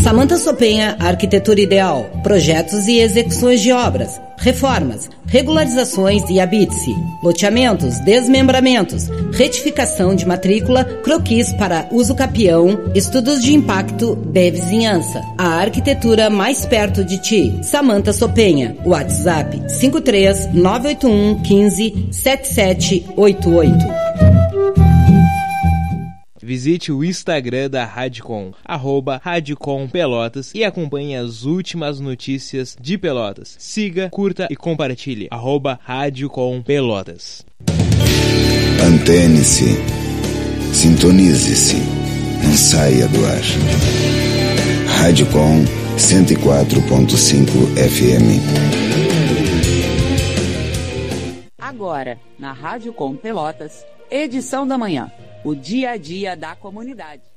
Samanta Sopenha, Arquitetura Ideal, projetos e execuções de obras, reformas, regularizações e habite-se, loteamentos, desmembramentos, retificação de matrícula, croquis para uso capião, estudos de impacto de vizinhança. A arquitetura mais perto de ti. Samanta Sopenha, WhatsApp 53981 15 7788. Visite o Instagram da Radicom, @RadicomPelotas, e acompanhe as últimas notícias de Pelotas. Siga, curta e compartilhe, @RadicomPelotas. Antene-se, sintonize-se, não saia do ar. Radicom 104.5 FM. Agora, na Radicom Pelotas, edição da manhã. O dia a dia da comunidade.